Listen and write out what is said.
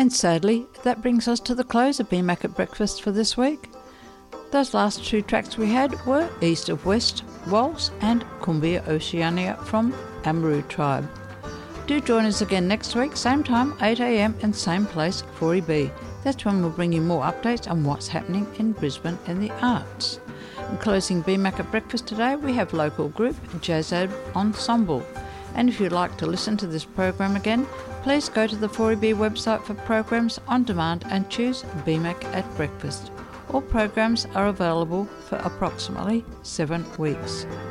And sadly, that brings us to the close of BMAC at Breakfast for this week. Those last two tracks we had were East of West Waltz and Cumbia Oceania from Amaru Tribe. Do join us again next week, same time, 8 a.m, and same place, 40B. That's when we'll bring you more updates on what's happening in Brisbane and the arts. In closing BMAC at Breakfast today, we have local group Jazz Ed Ensemble. And if you'd like to listen to this program again, please go to the 40B website for programs on demand and choose BMAC at Breakfast. All programs are available for approximately 7 weeks.